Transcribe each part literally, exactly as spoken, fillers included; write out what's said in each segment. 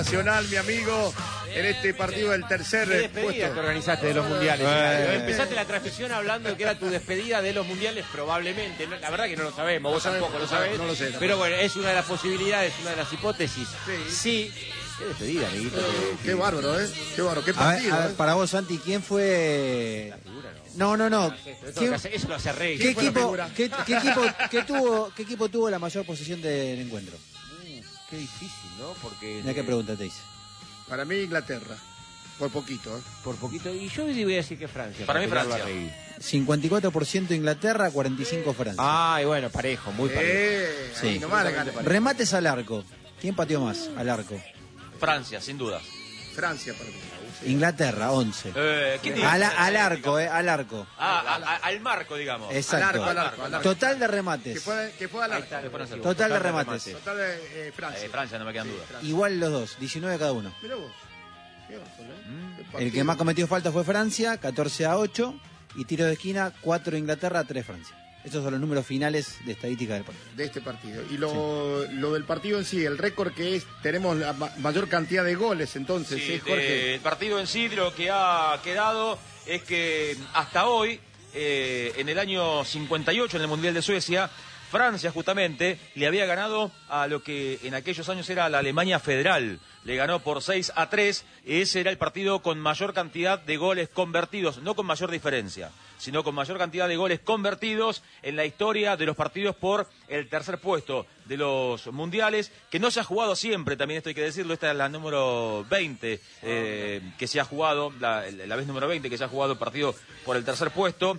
Nacional, mi amigo, en este partido del tercer ¿Qué despedida puesto. que organizaste de los mundiales? Eh. Empezaste la transmisión hablando de que era tu despedida de los mundiales, probablemente. No, la verdad que no lo sabemos, vos No tampoco sabemos, lo sabés. no lo sé, Pero bueno, es una de las posibilidades, una de las hipótesis. Sí. Sí. Qué despedida, amiguito. Eh, qué bárbaro, ¿eh? Qué bárbaro, qué A ver, partido. a ver, ¿eh? para vos, Santi, ¿quién fue...? La figura, ¿no? No, no, no. Eso, ¿Quién- lo hace, eso lo hace Rey. ¿Qué fue la equipo, figura? qué, qué equipo, qué tuvo, qué equipo tuvo la mayor posesión del encuentro? Qué difícil, ¿no? Porque... Mira qué pregunta te hice. Para mí, Inglaterra. Por poquito, ¿eh? Por poquito. Y yo voy a decir que Francia. Para mí pegarlo a Francia. Rey. cincuenta y cuatro por ciento Inglaterra, cuarenta y cinco por ciento Francia. Ay, bueno, parejo, muy parejo. Eh, Sí. ahí nomás la gana. Remates al arco. ¿Quién pateó más al arco? Francia, sin duda. Francia para mí. Inglaterra, once. Eh, ¿quién dice? Al, al arco, eh, al arco. Ah, a- a- al marco, digamos. Exacto. Al arco, al arco, al arco. Total de Que remates. fue, que fue al Ahí arco. está, le ponen salud. Total de remates. Total de eh, Francia. Eh, Francia, no me quedan dudas. Igual los dos, diecinueve cada uno. Mirá vos. Qué ojo, ¿no? Mm. Qué El partido. que más cometió falta fue Francia, catorce a ocho. Y tiro de esquina, cuatro Inglaterra, tres Francia. Esos son los números finales de estadística del partido. De este partido. Y lo, lo del partido en sí, el récord que es, tenemos la ma- mayor cantidad de goles entonces, Sí, ¿eh, Jorge? eh, el partido en sí, lo que ha quedado es que hasta hoy, eh, en el año cincuenta y ocho, en el Mundial de Suecia, Francia justamente le había ganado a lo que en aquellos años era la Alemania Federal. Le ganó por seis a tres. Ese era el partido con mayor cantidad de goles convertidos, no con mayor diferencia, sino con mayor cantidad de goles convertidos en la historia de los partidos por el tercer puesto de los mundiales, que no se ha jugado siempre, también esto hay que decirlo. Esta es la número veinte eh, que se ha jugado, la, la vez número veinte que se ha jugado el partido por el tercer puesto,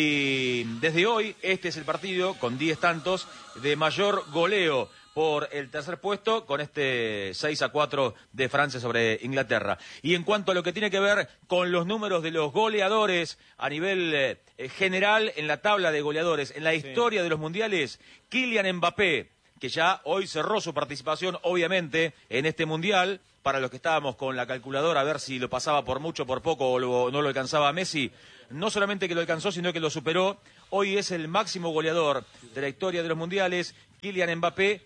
y desde hoy este es el partido con diez tantos de mayor goleo por el tercer puesto, con este seis a cuatro de Francia sobre Inglaterra. Y en cuanto a lo que tiene que ver con los números de los goleadores a nivel eh, general en la tabla de goleadores, en la historia de los mundiales, Kylian Mbappé, que ya hoy cerró su participación, obviamente, en este mundial. Para los que estábamos con la calculadora a ver si lo pasaba por mucho, por poco o lo- no lo alcanzaba a Messi, no solamente que lo alcanzó, sino que lo superó. Hoy es el máximo goleador de la historia de los mundiales, Kylian Mbappé,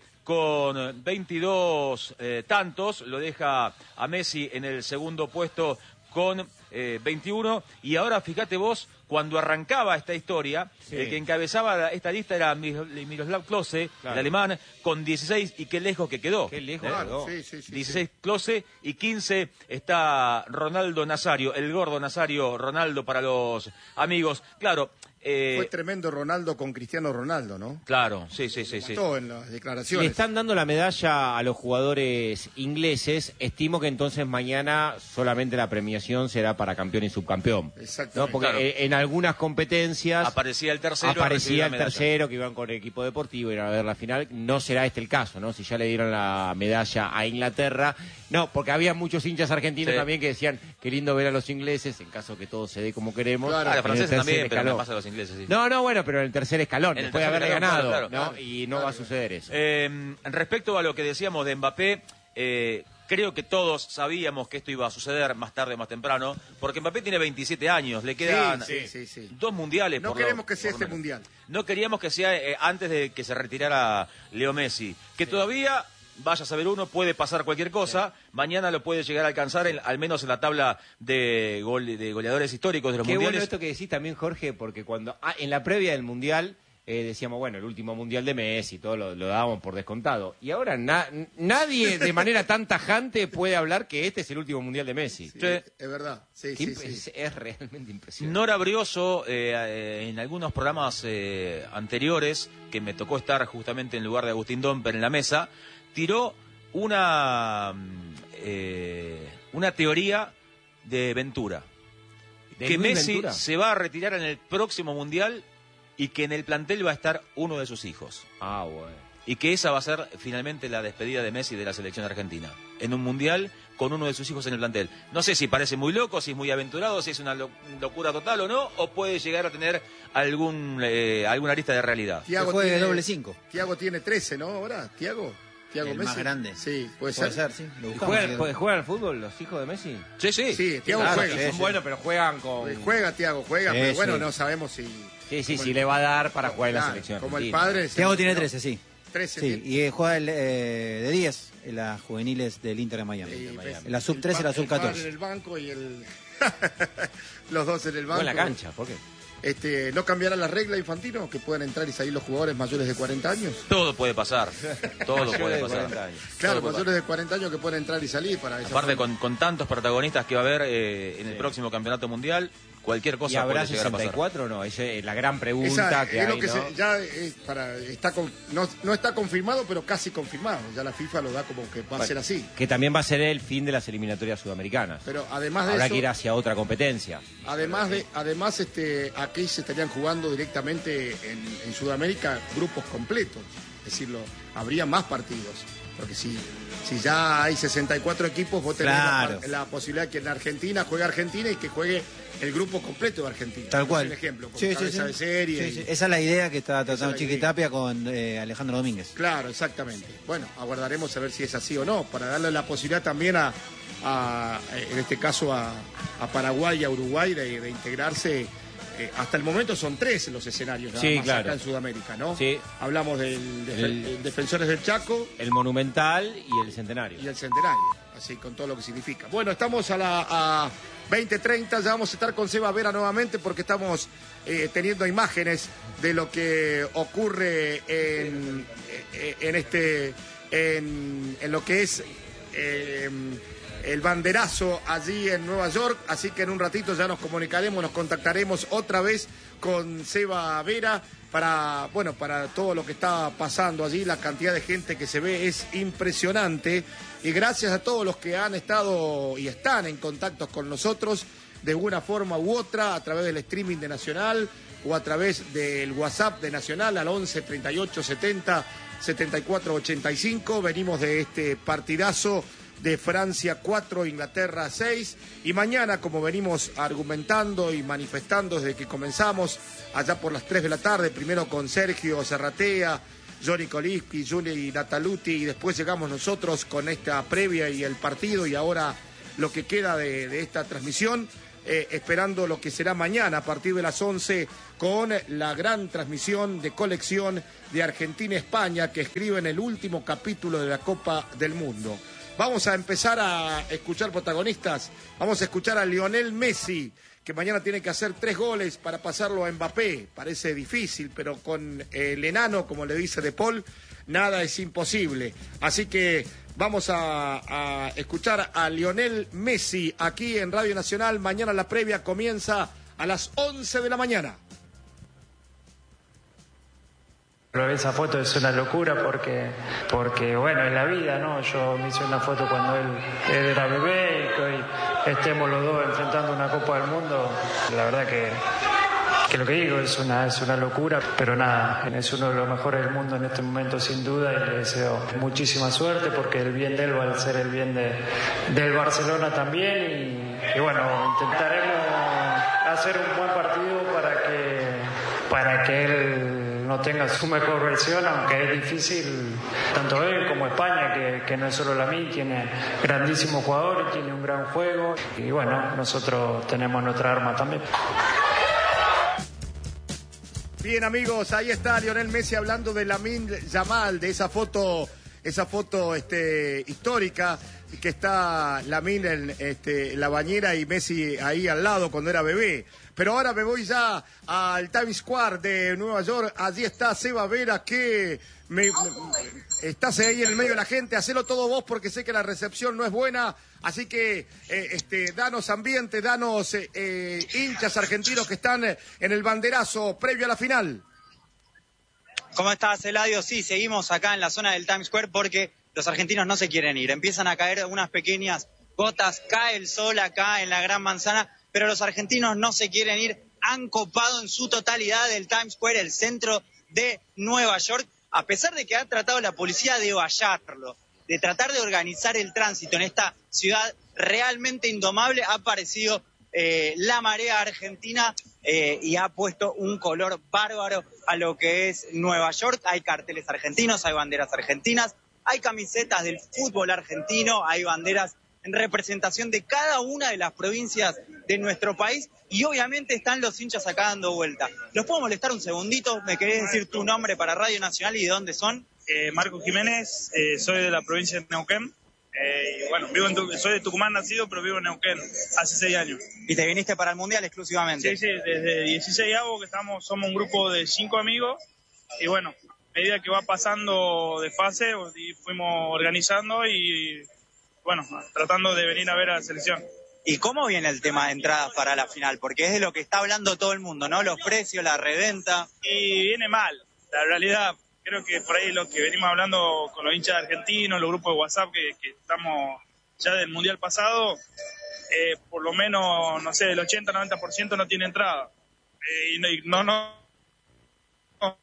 con veintidós eh, tantos, lo deja a Messi en el segundo puesto con eh, veintiuno, y ahora fíjate vos, cuando arrancaba esta historia, Sí. el que encabezaba la- esta lista era Mir- Miroslav Klose, Claro. el alemán, con dieciséis, y qué lejos que quedó. Qué lejos ¿Eh? quedó. Sí, sí, sí, dieciséis Klose y quince está Ronaldo Nazario, el gordo Nazario, Ronaldo para los amigos. Claro, eh, Fue tremendo Ronaldo con Cristiano Ronaldo, ¿no? claro, sí, sí, sí, sí. Todo en las Le declaraciones. están dando la medalla a los jugadores ingleses. Estimo que entonces mañana solamente la premiación será para campeón y subcampeón. Exactamente. ¿No? Porque Claro. eh, en algunas competencias Aparecía el tercero. aparecía recibía el la medalla. tercero que iban con el equipo deportivo, iban a ver la final. No será este el caso, ¿no? Si ya le dieron la medalla a Inglaterra. No, porque había muchos hinchas argentinos Sí. también que decían qué lindo ver a los ingleses, en caso que todo se dé como queremos. Claro. Ah, en los el franceses tercer también, pero escalón. no pasa a los ingleses, sí. No, no, bueno, pero en el tercer escalón, En el después de tercer haber escalón, ganado, claro, ¿no? claro, Y no claro. va a suceder eso. Eh, respecto a lo que decíamos de Mbappé, eh, creo que todos sabíamos que esto iba a suceder más tarde o más temprano, porque Mbappé tiene veintisiete años, le quedan Sí, sí, sí, sí. dos mundiales. No por lo- queremos que sea por lo este menos. mundial. No queríamos que sea eh, antes de que se retirara Leo Messi, que todavía, vaya a saber uno, puede pasar cualquier cosa. Mañana lo puede llegar a alcanzar, en- al menos en la tabla de, gol- de goleadores históricos de los Qué bueno mundiales. esto que decís también, Jorge, porque cuando ah, en la previa del Mundial eh, decíamos, bueno, el último Mundial de Messi, todo lo, lo dábamos por descontado. Y ahora na- nadie de manera tan tajante puede hablar que este es el último Mundial de Messi. Sí, Sí. es verdad. Sí, Qué sí, imp- sí. Es, es realmente impresionante. Nora Brioso, eh, eh, en algunos programas eh, anteriores, que me tocó estar justamente en lugar de Agustín Domper en la mesa, tiró una, mm, eh, una teoría de Ventura. ¿De Que Luis Messi Ventura? se va a retirar en el próximo Mundial y que en el plantel va a estar uno de sus hijos. Ah, bueno. Y que esa va a ser finalmente la despedida de Messi de la selección argentina. En un Mundial con uno de sus hijos en el plantel. No sé si parece muy loco, si es muy aventurado, si es una lo- locura total o no, o puede llegar a tener algún eh, alguna lista de realidad. Que juegue doble cinco. Tiago tiene trece, ¿no? Ahora, Tiago. Tiago El Messi. más grande. Sí, puede, Puede ser. ser, sí. Lo ¿Y buscamos. ¿Juegan, jue- ¿Juegan al fútbol los hijos de Messi? Sí, sí. Sí, Tiago Claro, juega. sí, sí, son sí. buenos, pero juegan con... Juega, Tiago, juega, Sí, pero bueno, sí. no sabemos si... Sí, sí, como sí, el- le va a dar para jugar en la Claro, selección como el argentina. padre... Tiago tiene no, trece, sí. trece. Sí, y eh, juega el, eh, de diez en las juveniles del Inter de Miami. Sí, En la sub trece y la sub El padre catorce. en el banco y el... los dos en el banco. O en la cancha, ¿por qué? Este, ¿No cambiará la regla, Infantino? Que puedan entrar y salir los jugadores mayores de cuarenta años. Todo puede pasar. Todo Mayores puede de pasar. cuarenta años. Claro, Todo puede mayores de cuarenta años que pueden entrar y salir para esa Aparte, forma. con, con tantos protagonistas que va a haber eh, en el Sí. próximo campeonato mundial, cualquier ¿Y cosa habrá puede llegar a sesenta y pasar. cuatro o no? Esa es la gran pregunta Esa que es hay, lo que ¿no? se- ya es para, está con- no, no está confirmado, pero casi confirmado. Ya la FIFA lo da como que va a ser así. Que también va a ser el fin de las eliminatorias sudamericanas. Pero además de Habrá eso, que ir hacia otra competencia. además de, además este, aquí se estarían jugando directamente en, en Sudamérica grupos completos. Es decir, lo- habría más partidos. Porque si, si ya hay sesenta y cuatro equipos, vos tenés Claro. la, la posibilidad que en Argentina juegue Argentina y que juegue el grupo completo de Argentina. Tal Es cual. un ejemplo, con Sí, sí, cabeza sí. de serie. Sí, sí. y- Esa es la idea que está Esa tratando es la idea. Chiquitapia con eh, Alejandro Domínguez. Claro, exactamente. Bueno, aguardaremos a ver si es así o no, para darle la posibilidad también a, a- en este caso, a, a Paraguay y a Uruguay de, de integrarse. Eh, hasta el momento son tres los escenarios nada Sí, más claro. acá en Sudamérica, ¿no? Sí. Hablamos del defe- El- el Defensores del Chaco El Monumental y el Centenario. y el Centenario, así con todo lo que significa. Bueno, estamos a la a veinte treinta, ya vamos a estar con Seba Vera nuevamente porque estamos eh, teniendo imágenes de lo que ocurre en, eh, en este en, en lo que es eh, el banderazo allí en Nueva York, así que en un ratito ya nos comunicaremos, nos contactaremos otra vez con Seba Vera para, bueno, para todo lo que está pasando allí. La cantidad de gente que se ve es impresionante y gracias a todos los que han estado y están en contacto con nosotros de una forma u otra, a través del streaming de Nacional o a través del WhatsApp de Nacional al once treinta y ocho setenta setenta y cuatro ochenta y cinco. Venimos de este partidazo de Francia cuatro, Inglaterra seis, y mañana, como venimos argumentando y manifestando desde que comenzamos, allá por las tres de la tarde, primero con Sergio Serratea, Johnny Koliski, Juli Nataluti, y después llegamos nosotros con esta previa y el partido, y ahora lo que queda de, de esta transmisión, eh, esperando lo que será mañana a partir de las once con la gran transmisión de colección de Argentina-España que escribe en el último capítulo de la Copa del Mundo. Vamos a empezar a escuchar protagonistas. Vamos a escuchar a Lionel Messi, que mañana tiene que hacer tres goles para pasarlo a Mbappé. Parece difícil, pero con el enano, como le dice De Paul, nada es imposible. Así que vamos a, a escuchar a Lionel Messi aquí en Radio Nacional. Mañana la previa comienza a las once de la mañana. Esa foto es una locura porque, porque bueno, en la vida, ¿no? Yo me hice una foto cuando él, él era bebé y que hoy estemos los dos enfrentando una Copa del Mundo. La verdad que, que lo que digo es una, es una locura, pero nada, es uno de los mejores del mundo en este momento sin duda y le deseo muchísima suerte porque el bien de él va a ser el bien de, del Barcelona también y, y bueno, intentaremos hacer un buen partido para que, para que él no tenga su mejor versión, aunque es difícil, tanto él como España, que, que no es solo la mí, tiene grandísimos jugadores, tiene un gran juego y bueno, nosotros tenemos nuestra arma también. Bien, amigos, ahí está Lionel Messi hablando de Lamine Yamal, de esa foto, esa foto este, histórica que está Lamine en este, la bañera y Messi ahí al lado cuando era bebé. Pero ahora me voy ya al Times Square de Nueva York. Allí está Seba Vera, que me, me- estás ahí en el medio de la gente. Hacelo todo vos porque sé que la recepción no es buena. Así que eh, este, danos ambiente, danos eh, eh, hinchas argentinos que están eh, en el banderazo previo a la final. ¿Cómo estás, Eladio? Sí, seguimos acá en la zona del Times Square porque los argentinos no se quieren ir. Empiezan a caer unas pequeñas gotas, cae el sol acá en la Gran Manzana, pero los argentinos no se quieren ir. Han copado en su totalidad el Times Square, el centro de Nueva York, a pesar de que ha tratado la policía de vallarlo, de tratar de organizar el tránsito en esta ciudad realmente indomable. Ha aparecido eh, la marea argentina eh, y ha puesto un color bárbaro a lo que es Nueva York. Hay carteles argentinos, hay banderas argentinas, hay camisetas del fútbol argentino, hay banderas en representación de cada una de las provincias de nuestro país y obviamente están los hinchas acá dando vuelta. ¿Los puedo molestar un segundito? ¿Me querés decir tu nombre para Radio Nacional y de dónde son? Eh, Marco Jiménez, eh, soy de la provincia de Neuquén. Eh, y bueno, vivo en tu, soy de Tucumán nacido, pero vivo en Neuquén hace seis años. ¿Y te viniste para el Mundial exclusivamente? Sí, sí, desde dieciséis avos que estamos, somos un grupo de cinco amigos. Y bueno, a medida que va pasando de fase, y fuimos organizando y bueno, tratando de venir a ver a la selección. ¿Y cómo viene el tema de entradas para la final? Porque es de lo que está hablando todo el mundo, ¿no? Los precios, la reventa. Y viene mal, la realidad. Creo que por ahí lo que venimos hablando con los hinchas argentinos, los grupos de WhatsApp que, que estamos ya del Mundial pasado, eh, por lo menos, no sé, el ochenta noventa por ciento no tiene entrada. Eh, y no, y no, no, no.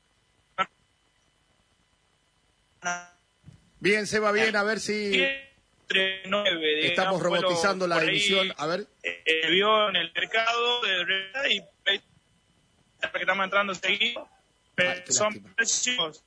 Bien, Seba, bien, a ver si Entre nueve, digamos, estamos robotizando lo- la por ahí, emisión. A ver, eh, vio en el mercado de, y que estamos entrando seguido, pero Ay, qué son lástima. precios.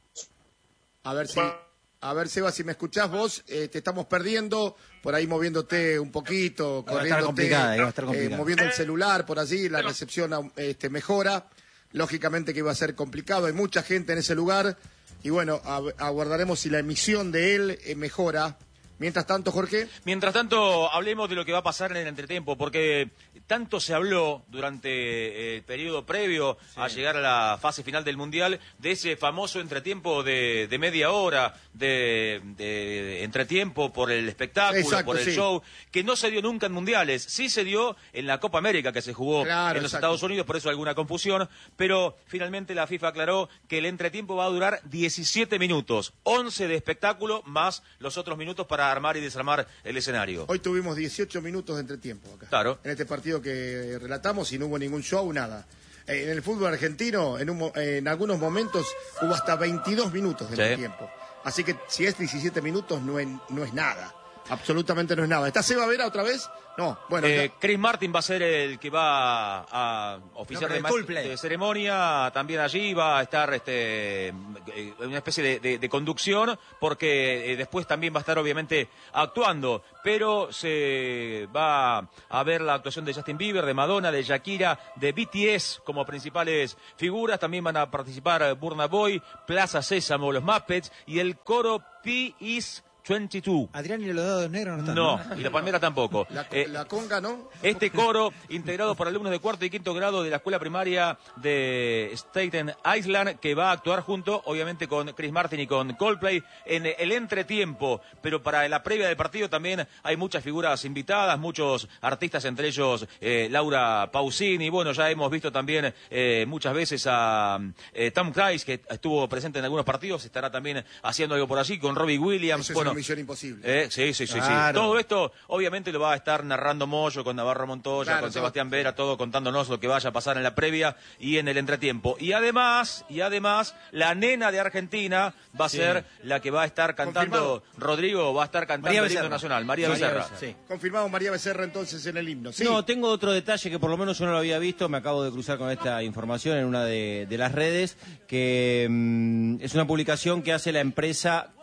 a ver si, a ver, Seba, si me escuchás vos, eh, te estamos perdiendo, por ahí moviéndote un poquito, Va a estar corriéndote, complicada, va a estar eh, complicada. moviendo el celular por allí, la recepción este, mejora. Lógicamente que iba a ser complicado, hay mucha gente en ese lugar y bueno, ab- aguardaremos si la emisión de él eh, mejora. Mientras tanto, Jorge. Mientras tanto, hablemos de lo que va a pasar en el entretiempo, porque tanto se habló durante el periodo previo a llegar a la fase final del Mundial de ese famoso entretiempo de, de media hora, de, de entretiempo por el espectáculo, Exacto, por el sí. show, que no se dio nunca en Mundiales. Sí se dio en la Copa América, que se jugó Claro, en los exacto. Estados Unidos, por eso alguna confusión, pero finalmente la FIFA aclaró que el entretiempo va a durar diecisiete minutos, once de espectáculo más los otros minutos para armar y desarmar el escenario. Hoy tuvimos dieciocho minutos de entretiempo acá. Claro. En este partido que relatamos y no hubo ningún show, nada. Eh, en el fútbol argentino, en, un mo- en algunos momentos, hubo hasta veintidós minutos de Sí. entretiempo. Así que si es diecisiete minutos, no es, no es nada. Absolutamente no es nada. ¿Está Seba Vera otra vez? No, bueno. Eh, ya- Chris Martin va a ser el que va a oficiar No, pero de, el maest- Coldplay. de ceremonia. También allí va a estar este, eh, una especie de, de- de conducción, porque eh, después también va a estar obviamente actuando. Pero se va a ver la actuación de Justin Bieber, de Madonna, de Shakira, de B T S como principales figuras. También van a participar Burna Boy, Plaza Sésamo, los Muppets y el coro P is veintidós. Adrián y los dados negros no están. No, y la palmera tampoco. la, Eh, la conga, ¿no? Este coro, integrado por alumnos de cuarto y quinto grado de la escuela primaria de Staten Island, que va a actuar junto, obviamente, con Chris Martin y con Coldplay en el entretiempo. Pero para la previa del partido también hay muchas figuras invitadas, muchos artistas, entre ellos eh, Laura Pausini. Bueno, ya hemos visto también eh, muchas veces a eh, Tom Cruise, que estuvo presente en algunos partidos, estará también haciendo algo por allí, con Robbie Williams. Eso es Bueno, una misión imposible. eh, sí, sí, sí, Claro. sí. Todo esto, obviamente, lo va a estar narrando Moyo con Navarro Montoya, Claro, con todo. Sebastián Vera, todo contándonos lo que vaya a pasar en la previa y en el entretiempo. Y además, y además, la nena de Argentina va a Sí. ser la que va a estar cantando, Rodrigo va a estar cantando María el himno Becerra. nacional, María María Becerra. Becerra, sí. Confirmado María Becerra entonces en el himno. Sí. No, tengo otro detalle que por lo menos yo no lo había visto, me acabo de cruzar con esta información en una de, de las redes, que mm, es una publicación que hace la empresa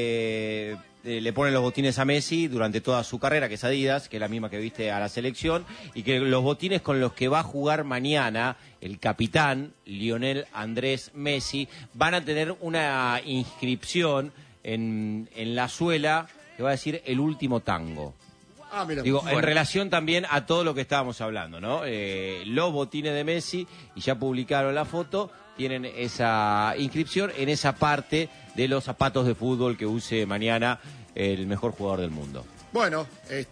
que eh, le pone los botines a Messi durante toda su carrera, que es Adidas, que es la misma que viste a la selección, y que los botines con los que va a jugar mañana el capitán Lionel Andrés Messi van a tener una inscripción en, en la suela que va a decir el último tango. Ah, mira. Digo, en Bueno. relación también a todo lo que estábamos hablando, ¿no? Eh, los botines de Messi, y ya publicaron la foto, tienen esa inscripción en esa parte de los zapatos de fútbol que use mañana el mejor jugador del mundo. Bueno,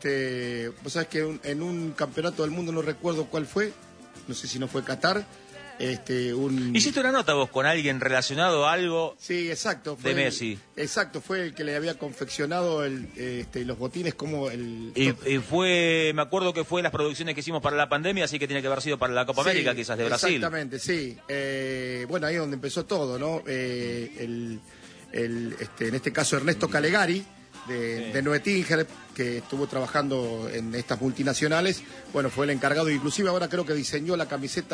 este, vos sabés que un- en un campeonato del mundo, no recuerdo cuál fue, no sé si no fue Qatar, este, un... ¿Hiciste una nota vos con alguien relacionado a algo? Sí, exacto. Fue De el- Messi. exacto, fue el que le había confeccionado el, este, los botines como el... Y, y fue, me acuerdo que fue las producciones que hicimos para la pandemia, así que tiene que haber sido para la Copa Sí, América, quizás de Brasil. Exactamente, sí. Eh, bueno, ahí es donde empezó todo, ¿no? Eh, el, el, este, en este caso Ernesto Calegari, de, de Noetinger, que estuvo trabajando en estas multinacionales, bueno, fue el encargado, inclusive ahora creo que diseñó la camiseta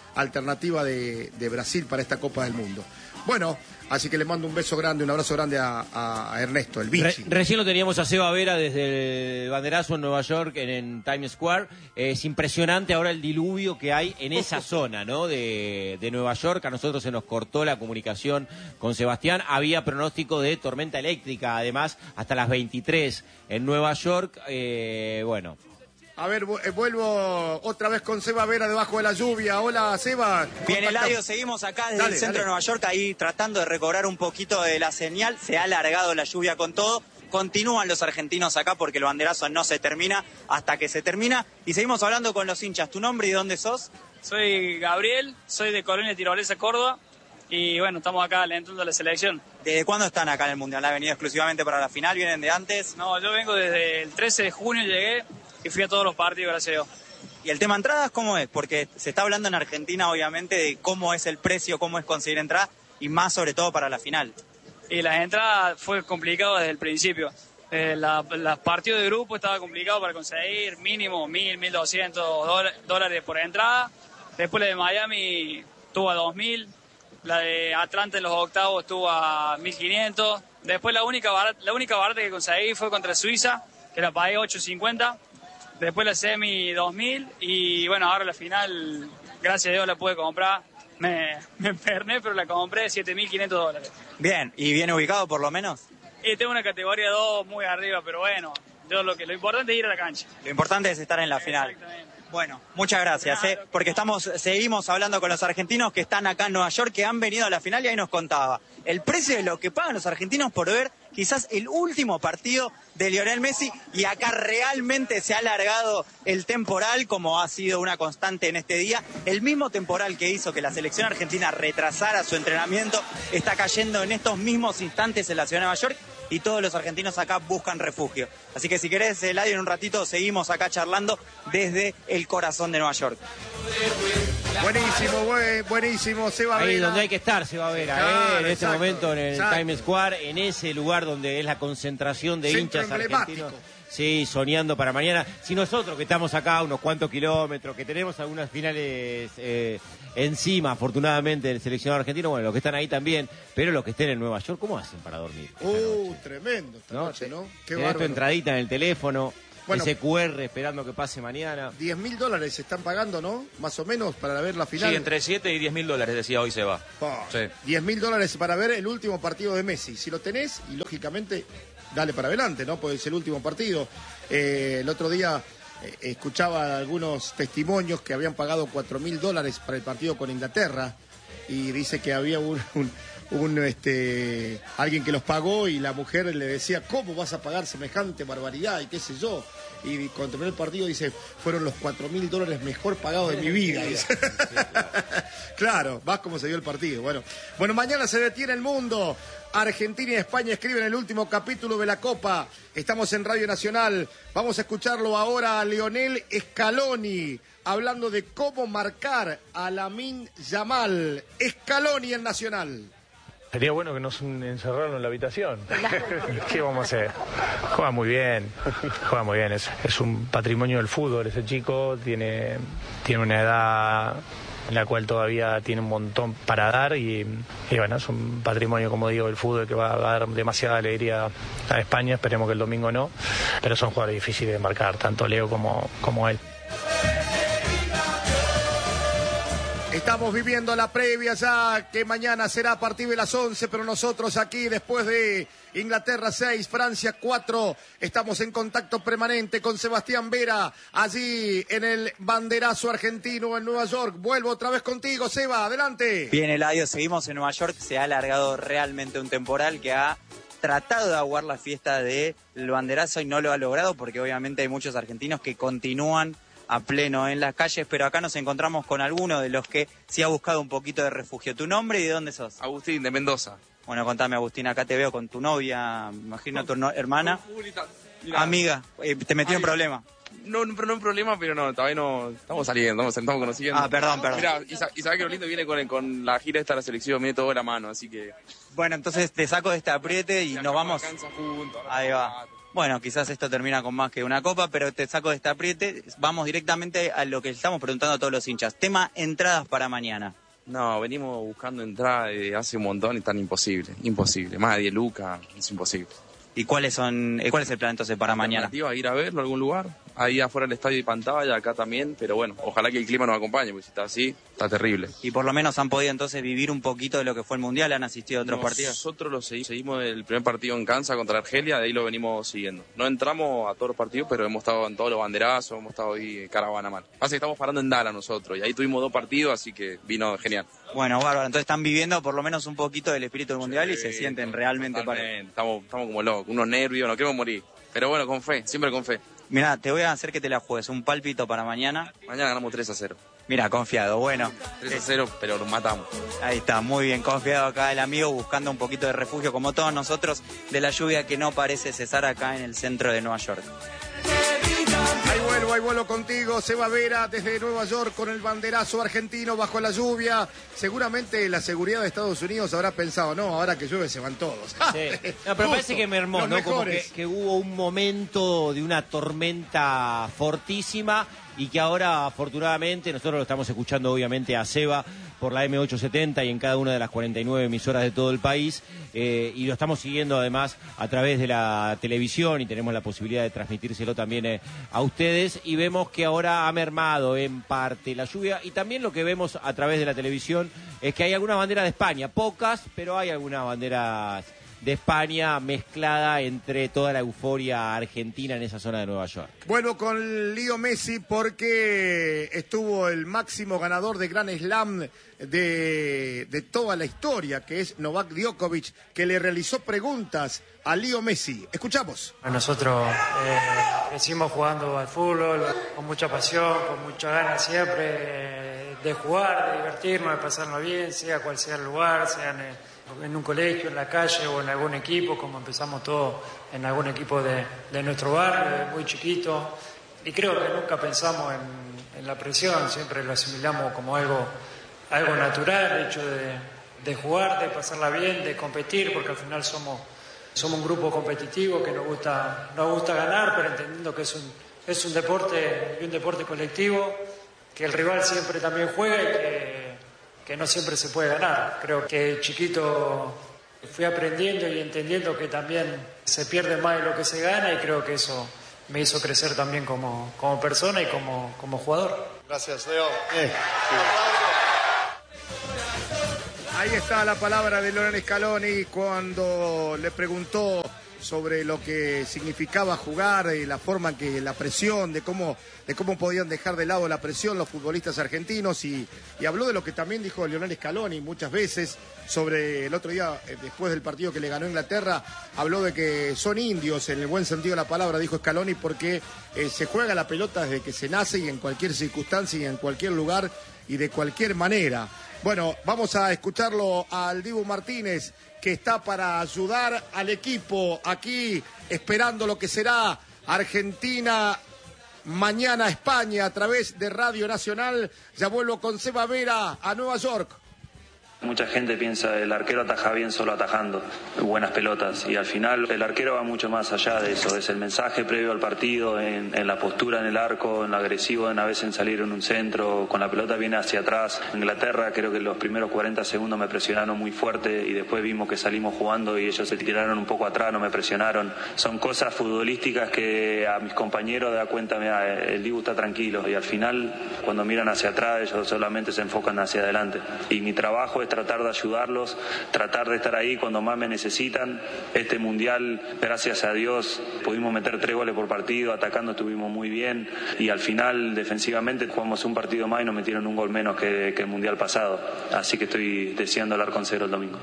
alternativa de, de Brasil para esta Copa del Mundo. Bueno, así que le mando un beso grande, un abrazo grande a, a, a Ernesto, el bichi. Re, recién lo teníamos a Seba Vera desde el banderazo en Nueva York, en, en Times Square. Eh, es impresionante ahora el diluvio que hay en esa zona, ¿no? De, de Nueva York. A nosotros se nos cortó la comunicación con Sebastián. Había pronóstico de tormenta eléctrica, además, hasta las veintitrés en Nueva York. Eh, bueno... A ver, vuelvo otra vez con Seba Vera debajo de la lluvia. Hola, Seba. Bien, Eladio, seguimos acá desde dale, el centro dale. de Nueva York, ahí tratando de recobrar un poquito de la señal. Se ha alargado la lluvia con todo. Continúan los argentinos acá porque el banderazo no se termina hasta que se termina. Y seguimos hablando con los hinchas. ¿Tu nombre y dónde sos? Soy Gabriel, soy de Colonia Tirolesa, Córdoba. Y bueno, estamos acá alentando a la selección. ¿Desde cuándo están acá en el Mundial? ¿Han venido exclusivamente para la final? ¿Vienen de antes? No, yo vengo desde el trece de junio, llegué. Y fui a todos los partidos, gracias a Dios. ¿Y el tema entradas cómo es? Porque se está hablando en Argentina, obviamente, de cómo es el precio, cómo es conseguir entradas, y más sobre todo para la final. Y las entradas fue complicado desde el principio. Eh, la, los partidos de grupo estaba complicado para conseguir mínimo mil, mil doscientos dólares por entrada. Después la de Miami estuvo a dos mil. La de Atlanta en los octavos estuvo a mil quinientos. Después la única barata, la única barata que conseguí fue contra Suiza, que la pagué ocho cincuenta. Después la semi dos mil y bueno, ahora la final, gracias a Dios la pude comprar. Me, me perné, pero la compré siete mil quinientos dólares. Bien, ¿y bien ubicado por lo menos? Y tengo una categoría dos muy arriba, pero bueno, yo lo que lo importante es ir a la cancha. Lo importante es estar en la final. Bueno, muchas gracias, ¿eh? Porque estamos, seguimos hablando con los argentinos que están acá en Nueva York, que han venido a la final y ahí nos contaba el precio de lo que pagan los argentinos por ver quizás el último partido de Lionel Messi, y acá realmente se ha alargado el temporal, como ha sido una constante en este día. El mismo temporal que hizo que la selección argentina retrasara su entrenamiento está cayendo en estos mismos instantes en la ciudad de Nueva York, y todos los argentinos acá buscan refugio. Así que si querés, Eladio, en un ratito seguimos acá charlando desde el corazón de Nueva York. Buenísimo, buen, buenísimo, Seba Vera. Ahí donde hay que estar, Seba Vera, claro, ¿eh? En este momento en el exacto. Times Square, en ese lugar donde es la concentración de Centro hinchas argentinos. Sí, soñando para mañana. Si nosotros que estamos acá a unos cuantos kilómetros, que tenemos algunas finales eh, encima, afortunadamente, del seleccionado argentino, bueno, los que están ahí también, pero los que estén en Nueva York, ¿cómo hacen para dormir? Uh, tremendo esta ¿no? noche, ¿no? Qué bárbaro. Tu entradita en el teléfono, bueno, ese cu erre esperando que pase mañana. diez mil dólares se están pagando, ¿no? Más o menos, para ver la final. Sí, entre siete y diez mil dólares, decía hoy Seba. Oh, sí. diez mil dólares para ver el último partido de Messi. Si lo tenés, y lógicamente, dale para adelante, ¿no? Porque es el último partido. Eh, el otro día eh, escuchaba algunos testimonios que habían pagado cuatro mil dólares para el partido con Inglaterra, y dice que había un... un un este alguien que los pagó y la mujer le decía, ¿cómo vas a pagar semejante barbaridad? Y qué sé yo. Y cuando terminó el partido dice, fueron los cuatro mil dólares mejor pagados de mi vida. Sí, claro. Claro, vas como se dio el partido. Bueno, bueno, mañana se detiene el mundo. Argentina y España escriben el último capítulo de la Copa. Estamos en Radio Nacional. Vamos a escucharlo ahora a Lionel Scaloni, hablando de cómo marcar a Lamine Yamal. Scaloni en Nacional. Sería bueno que nos encerraran en la habitación. ¿Qué vamos a hacer? Juega muy bien, juega muy bien. Es, es un patrimonio del fútbol ese chico, tiene, tiene una edad en la cual todavía tiene un montón para dar y, y bueno, es un patrimonio, como digo, del fútbol que va a dar demasiada alegría a España. Esperemos que el domingo no, pero son jugadores difíciles de marcar, tanto Leo como, como él. Estamos viviendo la previa ya, que mañana será a partir de las once, pero nosotros aquí, después de Inglaterra seis, Francia cuatro, estamos en contacto permanente con Sebastián Vera, allí en el banderazo argentino en Nueva York. Vuelvo otra vez contigo, Seba, adelante. Bien, Eladio, seguimos en Nueva York. Se ha alargado realmente un temporal que ha tratado de aguar la fiesta del banderazo y no lo ha logrado, porque obviamente hay muchos argentinos que continúan a pleno en las calles, pero acá nos encontramos con alguno de los que sí ha buscado un poquito de refugio. ¿Tu nombre y de dónde sos? Agustín, de Mendoza. Bueno, contame, Agustín, acá te veo con tu novia, me imagino tu no, hermana. Amiga, eh, te metí en problema. No, no, no un problema, pero no, todavía no estamos saliendo, estamos, estamos conociendo. Ah, perdón, perdón. Mirá, y, y sabés que lo lindo viene con, con la gira esta de la selección, viene todo de la mano, así que... Bueno, entonces te saco de este apriete y nos vamos... Juntos, ahí va. Bueno, quizás esto termina con más que una copa, pero te saco de este apriete. Vamos directamente a lo que estamos preguntando a todos los hinchas. Tema entradas para mañana. No, venimos buscando entradas desde hace un montón y están imposible, imposible. Más de diez lucas, es imposible. ¿Y cuáles son, cuál es el plan entonces para mañana? Alternativa, ir a verlo a algún lugar. Ahí afuera del estadio y pantalla, acá también, pero bueno, ojalá que el clima nos acompañe, porque si está así, está terrible. Y por lo menos han podido entonces vivir un poquito de lo que fue el Mundial, han asistido a otros Nosotros partidos. Nosotros lo seguimos, seguimos el primer partido en Kansas contra Argelia, de ahí lo venimos siguiendo. No entramos a todos los partidos, pero hemos estado en todos los banderazos, hemos estado ahí en caravana mal. Pasa que estamos parando en Dallas nosotros, y ahí tuvimos dos partidos, así que vino genial. Bueno, bárbaro, entonces están viviendo por lo menos un poquito del espíritu del Mundial sí, y se sienten realmente para... Estamos, estamos como locos, unos nervios, no queremos morir. Pero bueno, con fe, siempre con fe. Mirá, te voy a hacer que te la juegues, un pálpito para mañana. Mañana ganamos tres a cero. Mira, confiado, bueno. tres a cero, pero lo matamos. Ahí está, muy bien, confiado acá el amigo, buscando un poquito de refugio, como todos nosotros, de la lluvia que no parece cesar acá en el centro de Nueva York. Ahí vuelo, ahí vuelo contigo, Seba Vera desde Nueva York con el banderazo argentino bajo la lluvia. Seguramente la seguridad de Estados Unidos habrá pensado, no, ahora que llueve se van todos. Sí. No, pero parece que mermó, ¿no? Como que, que hubo un momento de una tormenta fortísima y que ahora afortunadamente nosotros lo estamos escuchando obviamente a Seba por la eme ochocientos setenta y en cada una de las cuarenta y nueve emisoras de todo el país eh, y lo estamos siguiendo además a través de la televisión y tenemos la posibilidad de transmitírselo también eh, a ustedes y vemos que ahora ha mermado en parte la lluvia y también lo que vemos a través de la televisión es que hay alguna bandera de España, pocas, pero hay algunas banderas de España mezclada entre toda la euforia argentina en esa zona de Nueva York. Bueno, con Leo Messi porque estuvo el máximo ganador de Grand Slam de, de toda la historia, que es Novak Djokovic, que le realizó preguntas a Leo Messi. Escuchamos. Nosotros eh, crecimos jugando al fútbol con mucha pasión, con mucha ganas siempre eh, de jugar, de divertirnos, de pasarnos bien, sea cual sea el lugar, sean... Eh, en un colegio, en la calle o en algún equipo, como empezamos todos en algún equipo de, de nuestro barrio, muy chiquito. Y creo que nunca pensamos en, en la presión, siempre lo asimilamos como algo, algo natural, el hecho de, de jugar, de pasarla bien, de competir, porque al final somos, somos un grupo competitivo que nos gusta, nos gusta ganar, pero entendiendo que es un, es un deporte y un deporte colectivo, que el rival siempre también juega y que que no siempre se puede ganar. Creo que chiquito fui aprendiendo y entendiendo que también se pierde más de lo que se gana y creo que eso me hizo crecer también como, como persona y como, como jugador. Gracias, Leo. Eh. Ahí está la palabra de Lionel Scaloni cuando le preguntó sobre lo que significaba jugar y la forma en que la presión, de cómo, de cómo podían dejar de lado la presión los futbolistas argentinos y, y habló de lo que también dijo Lionel Scaloni muchas veces sobre el otro día, eh, después del partido que le ganó Inglaterra, habló de que son indios en el buen sentido de la palabra, dijo Scaloni, porque eh, se juega la pelota desde que se nace y en cualquier circunstancia y en cualquier lugar y de cualquier manera. Bueno, vamos a escucharlo al Dibu Martínez, que está para ayudar al equipo aquí, esperando lo que será Argentina, mañana España, a través de Radio Nacional. Ya vuelvo con Seba Vera a Nueva York. Mucha gente piensa el arquero ataja bien solo atajando buenas pelotas y al final el arquero va mucho más allá de eso, es el mensaje previo al partido, en, en la postura en el arco, en lo agresivo, en a veces en salir en un centro, con la pelota viene hacia atrás. En Inglaterra creo que los primeros cuarenta segundos me presionaron muy fuerte y después vimos que salimos jugando y ellos se tiraron un poco atrás, no me presionaron. Son cosas futbolísticas que a mis compañeros da cuenta, mira, el Dibu está tranquilo y al final cuando miran hacia atrás ellos solamente se enfocan hacia adelante y mi trabajo es tratar de ayudarlos, tratar de estar ahí cuando más me necesitan. Este mundial, gracias a Dios, pudimos meter tres goles por partido, atacando estuvimos muy bien y al final defensivamente jugamos un partido más y nos metieron un gol menos que, que el mundial pasado. Así que estoy deseando hablar con cero el domingo.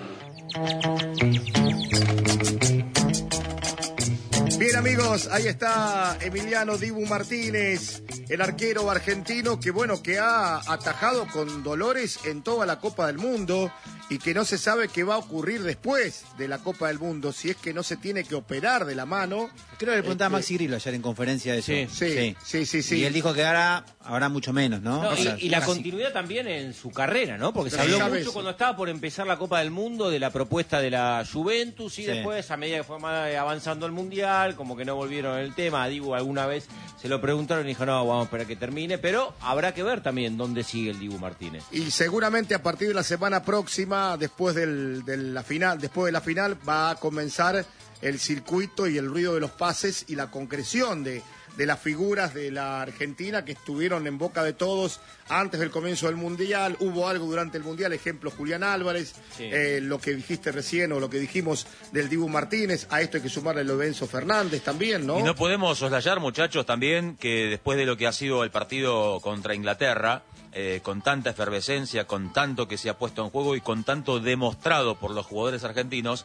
Bien amigos, ahí está Emiliano Dibu Martínez, el arquero argentino que bueno, que ha atajado con dolores en toda la Copa del Mundo y que no se sabe qué va a ocurrir después de la Copa del Mundo, si es que no se tiene que operar de la mano. Creo que le preguntaba a Este, Maxi Grillo ayer en conferencia de eso. Sí, sí, sí, sí, sí. Y él dijo que ahora habrá mucho menos, ¿no? No, O sea, y, y la casi. continuidad también en su carrera, ¿no? Porque se Sí, habló sabes. mucho cuando estaba por empezar la Copa del Mundo de la propuesta de la Juventus y Sí. después, a medida que fue más avanzando el Mundial, como que no volvieron el tema. A Dibu alguna vez se lo preguntaron y dijo, no, vamos a esperar que termine, pero habrá que ver también dónde sigue el Dibu Martínez. Y seguramente a partir de la semana próxima, después del, de la final, después de la final, va a comenzar el circuito y el ruido de los pases y la concreción de, de las figuras de la Argentina que estuvieron en boca de todos antes del comienzo del Mundial. Hubo algo durante el Mundial, ejemplo Julián Álvarez, Sí. eh, lo que dijiste recién o lo que dijimos del Dibu Martínez. A esto hay que sumarle lo de Enzo Fernández también, ¿no? Y no podemos soslayar, muchachos, también que después de lo que ha sido el partido contra Inglaterra, eh, con tanta efervescencia, con tanto que se ha puesto en juego y con tanto demostrado por los jugadores argentinos,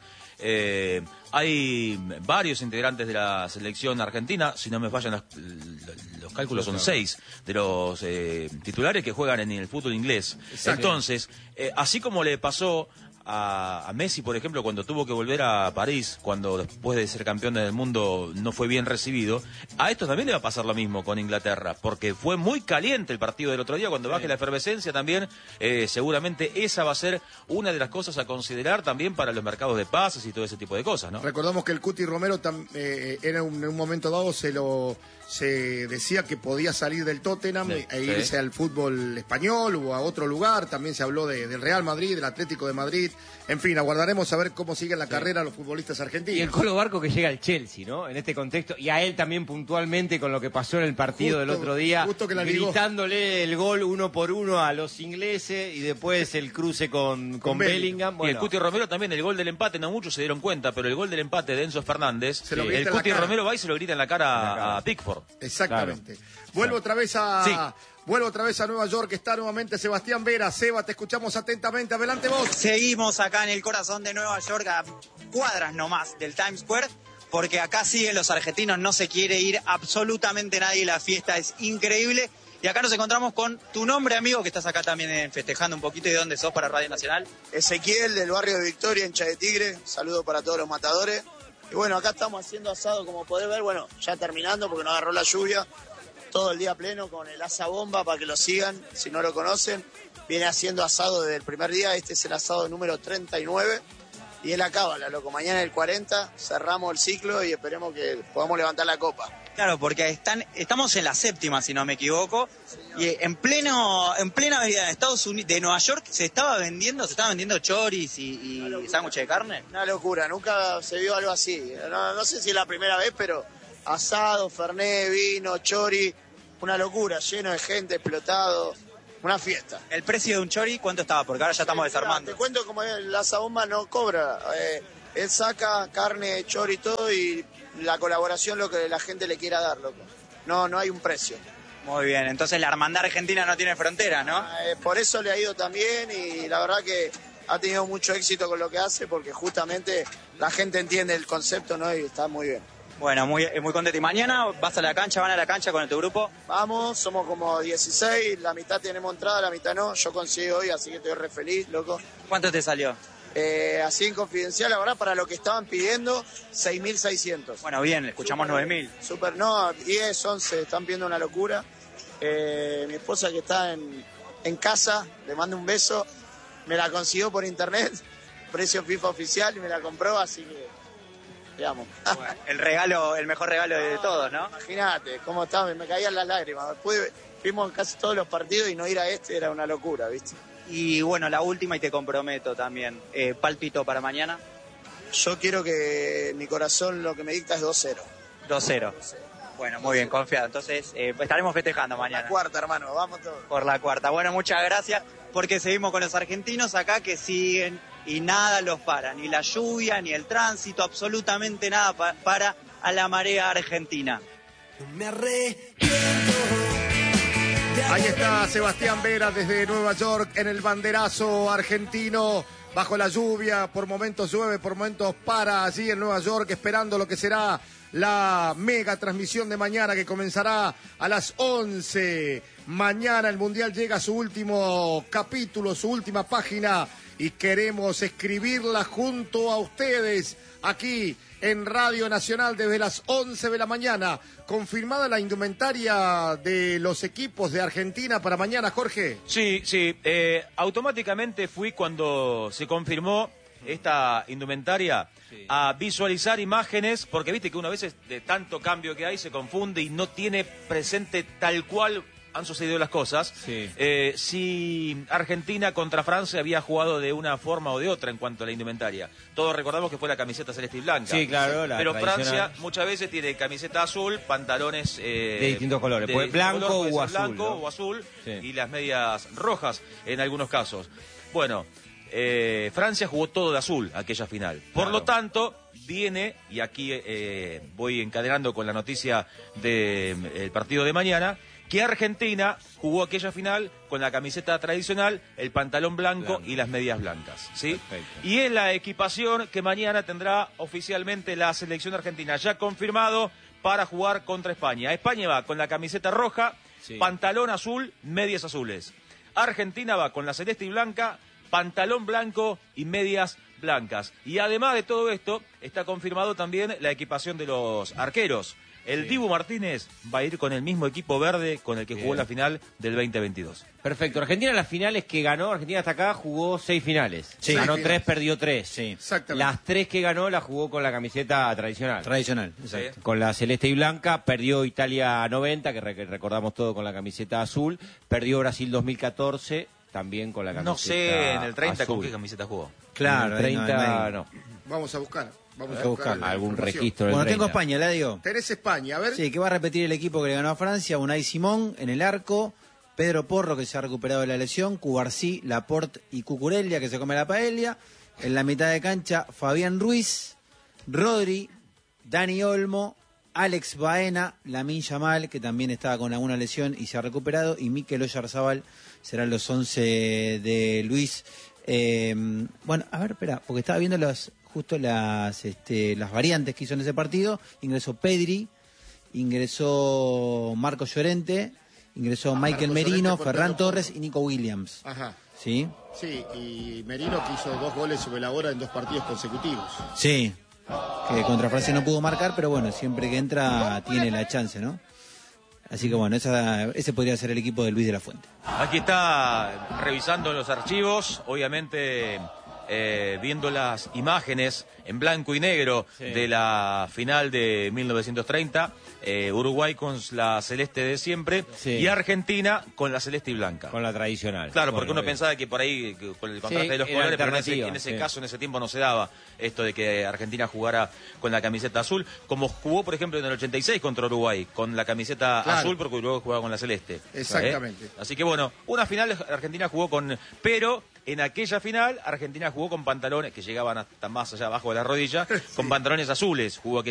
eh, hay varios integrantes de la selección argentina, si no me fallan los, los cálculos, son seis de los eh, titulares que juegan en el fútbol inglés. Exacto. Entonces, eh, así como le pasó a, a Messi, por ejemplo, cuando tuvo que volver a París, cuando después de ser campeón del mundo no fue bien recibido, a estos también le va a pasar lo mismo con Inglaterra, porque fue muy caliente el partido del otro día. Cuando baje la efervescencia también, eh, seguramente esa va a ser una de las cosas a considerar también para los mercados de pases y todo ese tipo de cosas, ¿no? Recordamos que el Cuti Romero tam- eh, era un- en un momento dado se lo se decía que podía salir del Tottenham Sí, e sí. irse al fútbol español o a otro lugar. También se habló de- del Real Madrid, del Atlético de Madrid. En fin, aguardaremos a ver cómo siguen la carrera los futbolistas argentinos. Y el Colo Barco que llega al Chelsea, ¿no? En este contexto, y a él también puntualmente con lo que pasó en el partido Justo- del otro día, justo que la ligó. gritándole el gol uno por uno a los ingleses y después el cruce con, con, Con Bellingham. Y Bueno, el Cuti Romero también, el gol del empate, no muchos se dieron cuenta, pero el gol del empate de Enzo Fernández, Se lo sí, grita el en la Cuti cara. Romero va y se lo grita en la cara, En la cara. a Pickford. Exactamente. Vuelvo otra vez a Sí. vuelvo otra vez a Nueva York. Está nuevamente Sebastián Vera. Seba, te escuchamos atentamente. Adelante vos. Seguimos acá en el corazón de Nueva York, a cuadras nomás del Times Square, porque acá siguen los argentinos, no se quiere ir absolutamente nadie, la fiesta es increíble. Y acá nos encontramos con tu nombre, amigo, que estás acá también eh, festejando un poquito. ¿Y de dónde sos para Radio Nacional? Ezequiel, del barrio de Victoria, hincha de Tigre. Saludo para todos los matadores. Y bueno, acá estamos haciendo asado, como podés ver, bueno, ya terminando porque nos agarró la lluvia. Todo el día pleno con el asa bomba para que lo sigan, si no lo conocen. Viene haciendo asado desde el primer día, este es el asado número treinta y nueve. Y es la cábala, loco. Mañana el cuarenta, cerramos el ciclo y esperemos que podamos levantar la copa. Claro, porque están, estamos en la séptima, si no me equivoco, y en pleno, en plena avenida de Estados Unidos, de Nueva York, se estaba vendiendo, se estaban vendiendo choris y, y sándwiches de carne. Una locura, nunca se vio algo así. No, no sé si es la primera vez, pero asado, fernet, vino, chori, una locura, lleno de gente, explotado, una fiesta. ¿El precio de un chori cuánto estaba? Porque ahora ya estamos desarmando. Te cuento cómo es, la Bomba no cobra. Eh, él saca carne, chori y todo y la colaboración lo que la gente le quiera dar, loco. No, no hay un precio. Muy bien, entonces la hermandad argentina no tiene frontera, ¿no? Eh, por eso le ha ido tan bien y la verdad que ha tenido mucho éxito con lo que hace porque justamente la gente entiende el concepto, ¿no? Y está muy bien. Bueno, muy, muy contento. ¿Y mañana vas a la cancha, van a la cancha con tu grupo? Vamos, somos como dieciséis, la mitad tenemos entrada, la mitad no. Yo conseguí hoy, así que estoy re feliz, loco. ¿Cuánto te salió? Eh, así en confidencial, la verdad, para lo que estaban pidiendo, seis mil seiscientos. Bueno, bien, escuchamos nueve mil. Super, no, diez, once, están pidiendo una locura. Eh, mi esposa que está en, en casa, le mando un beso, me la consiguió por internet, precio FIFA oficial, y me la compró, así que, digamos. Bueno, el regalo, el mejor regalo de todos, ¿no? Imagínate cómo estaba, me, me caían las lágrimas. Pude, fuimos casi todos los partidos y no ir a este era una locura, ¿viste? Y bueno, la última y te comprometo también, eh, pálpito para mañana. Yo quiero que mi corazón lo que me dicta es dos cero. dos cero. Bueno, muy bien, confiado. Entonces, eh, estaremos festejando mañana. La cuarta, hermano, vamos todos. Por la cuarta. Bueno, muchas gracias, porque seguimos con los argentinos acá que siguen y nada los para, ni la lluvia, ni el tránsito, absolutamente nada pa- para a la marea argentina. Me arrepiento. Ahí está Sebastián Vera desde Nueva York en el banderazo argentino. Bajo la lluvia, por momentos llueve, por momentos para allí en Nueva York, esperando lo que será la mega transmisión de mañana que comenzará a las once. Mañana el Mundial llega a su último capítulo, su última página, y queremos escribirla junto a ustedes aquí en Radio Nacional desde las once de la mañana. ¿Confirmada la indumentaria de los equipos de Argentina para mañana, Jorge? Sí, sí. Eh, automáticamente fui cuando se confirmó esta indumentaria sí. a visualizar imágenes, porque viste que una vez de tanto cambio que hay se confunde y no tiene presente tal cual han sucedido las cosas. Sí. Eh, si Argentina contra Francia había jugado de una forma o de otra en cuanto a la indumentaria. Todos recordamos que fue la camiseta celeste y blanca. Sí, claro. La Pero Francia muchas veces tiene camiseta azul, pantalones eh, de distintos colores, de pues blanco color, o azul, blanco ¿no? o azul sí. y las medias rojas en algunos casos. Bueno, eh, Francia jugó todo de azul aquella final. Por claro. lo tanto, viene, y aquí eh, voy encadenando con la noticia del de, partido de mañana, que Argentina jugó aquella final con la camiseta tradicional, el pantalón blanco, blanco. y las medias blancas, ¿sí? Perfecto. Y es la equipación que mañana tendrá oficialmente la selección argentina, ya confirmado para jugar contra España. España va con la camiseta roja, sí. pantalón azul, medias azules. Argentina va con la celeste y blanca, pantalón blanco y medias blancas. Y además de todo esto, está confirmado también la equipación de los arqueros. El sí. Dibu Martínez va a ir con el mismo equipo verde con el que Bien. jugó la final del veinte veintidós. Perfecto. Argentina, las finales que ganó, Argentina hasta acá jugó seis finales. Sí. Ganó sí. tres, perdió tres. Sí. Exactamente. Las tres que ganó las jugó con la camiseta tradicional. Tradicional, exacto. Sí. Con la celeste y blanca. Perdió Italia noventa, que, re que recordamos todo con la camiseta azul. Perdió Brasil dos mil catorce, también con la camiseta No sé, en el treinta azul. ¿Con qué camiseta jugó? Claro, en el treinta no. no. Vamos a buscar. Vamos a buscar algún registro. Bueno, tengo España, la digo. Tenés España, a ver. Sí, que va a repetir el equipo que le ganó a Francia. Unai Simón en el arco, Pedro Porro, que se ha recuperado de la lesión, Cubarsí, Laporte y Cucurella, que se come la paella. En la mitad de cancha, Fabián Ruiz, Rodri, Dani Olmo, Alex Baena, Lamine Yamal, que también estaba con alguna lesión y se ha recuperado, y Mikel Oyarzabal. Serán los once de Luis. Eh, bueno, a ver, espera, porque estaba viendo los... justo las este, las variantes que hizo en ese partido. Ingresó Pedri, ingresó Marco Llorente, ingresó ah, Michael Marco Merino, Ferran Torres y Nico Williams. Ajá. ¿Sí? Sí, y Merino que hizo dos goles sobre la hora en dos partidos consecutivos. Sí, que contra Francia no pudo marcar, pero bueno, siempre que entra tiene la chance, ¿no? Así que bueno, esa, ese podría ser el equipo de Luis de la Fuente. Aquí está revisando los archivos, obviamente... Eh, viendo las imágenes en blanco y negro sí. de la final de mil novecientos treinta, eh, Uruguay con la celeste de siempre sí. y Argentina con la celeste y blanca. Con la tradicional. Claro, porque bueno, uno bien. pensaba que por ahí, que con el contraste sí, de los colores, pero en ese, en ese sí. caso, en ese tiempo no se daba esto de que Argentina jugara con la camiseta azul, como jugó, por ejemplo, en el ochenta y seis contra Uruguay, con la camiseta claro. azul, porque Uruguay jugaba con la celeste. Exactamente. ¿Eh? Así que bueno, una final Argentina jugó con... pero en aquella final, Argentina jugó con pantalones que llegaban hasta más allá abajo de la rodilla, sí. con pantalones azules. Jugó aquella